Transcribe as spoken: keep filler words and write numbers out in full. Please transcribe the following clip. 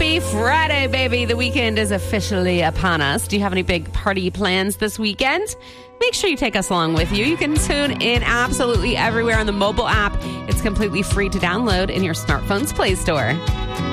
Happy Friday, baby. The weekend is officially upon us. Do you have any big party plans this weekend? Make sure you take us along with you. You can tune in absolutely everywhere on the mobile app. It's completely free to download in your smartphone's Play Store.